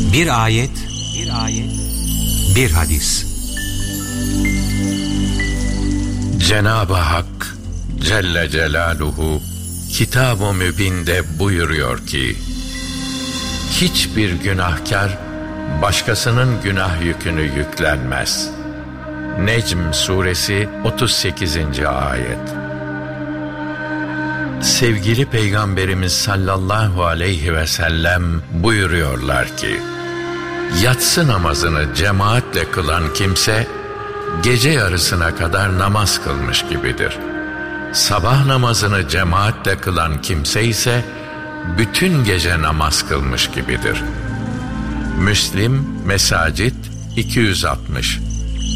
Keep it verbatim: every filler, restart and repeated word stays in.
Bir ayet, bir ayet, bir hadis. Cenab-ı Hak Celle Celaluhu Kitab-ı Mübin'de buyuruyor ki, hiçbir günahkar başkasının günah yükünü yüklenmez. Necm suresi otuz sekizinci ayet. Sevgili Peygamberimiz sallallahu aleyhi ve sellem buyuruyorlar ki, yatsı namazını cemaatle kılan kimse gece yarısına kadar namaz kılmış gibidir. Sabah namazını cemaatle kılan kimse ise bütün gece namaz kılmış gibidir. Müslim Mesacit iki yüz altmış.